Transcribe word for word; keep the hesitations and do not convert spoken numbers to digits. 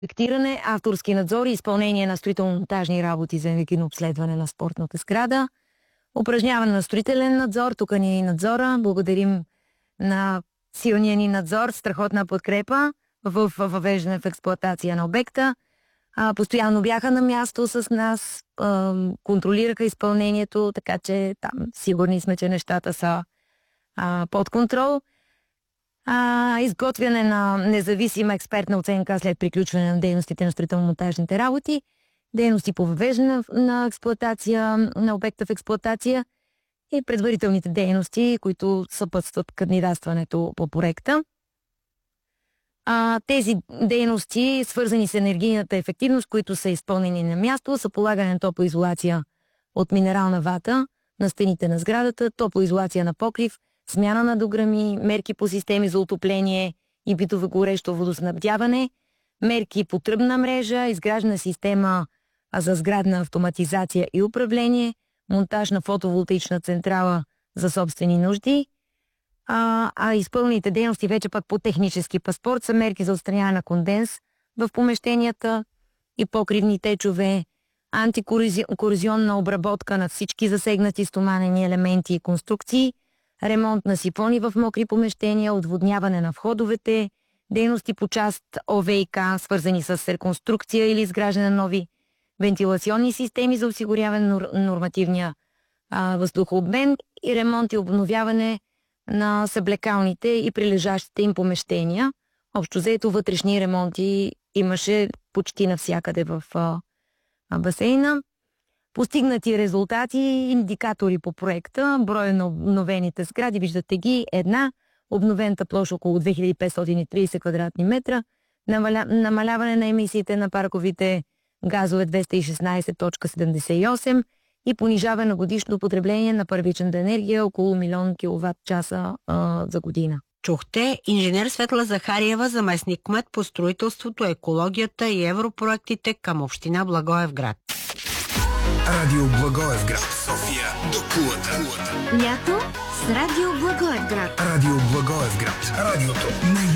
проектиране, авторски надзор и изпълнение на строително-монтажни работи за енергийно обследване на спортната сграда, упражняване на строителен надзор, тук ни е надзора, благодарим на силния ни надзор, страхотна подкрепа в въвеждане в експлоатация на обекта. А, постоянно бяха на място с нас, а, контролираха изпълнението, така че там сигурни сме, че нещата са а, под контрол. А, изготвяне на независима експертна оценка след приключване на дейностите на строително-монтажните работи, дейности по въвеждане на експлоатация, на обекта в експлоатация и предварителните дейности, които съпътстват кандидатстването по проекта. А, тези дейности, свързани с енергийната ефективност, които са изпълнени на място, са полагане на топлоизолация от минерална вата на стените на сградата, топлоизолация на покрив, смяна на дограми, мерки по системи за отопление и битово горещо водоснабдяване, мерки по тръбна мрежа, изграждана система за сградна автоматизация и управление, монтаж на фотоволтаична централа за собствени нужди, а, а изпълнените дейности вече пък по технически паспорт са мерки за отстраняване на конденс в помещенията и покривни течове, антикорозионна обработка на всички засегнати стоманени елементи и конструкции, ремонт на сифони в мокри помещения, отводняване на входовете, дейности по част О В И К, свързани с реконструкция или изграждане на нови вентилационни системи за осигуряване на нормативния а, въздухообмен и ремонт и обновяване на съблекалните и прилежащите им помещения. Общо взето вътрешни ремонти имаше почти навсякъде в а, басейна. Постигнати резултати, индикатори по проекта, броя на обновените сгради, виждате ги, една, обновената площ около две хиляди петстотин и тридесет квадратни метра, намаля, намаляване на емисиите на парковите газове двеста и шестнадесет цяло седемдесет и осем и понижаване на годишно потребление на първичната енергия около милион киловат часа а, за година. Чухте инженер Светла Захариева, заместник-кмет по строителството, екологията и европроектите към община Благоевград. Радио Благоевград, София до Кулата. Лято с Радио Благоевград. Радио Благоевград. Радиото на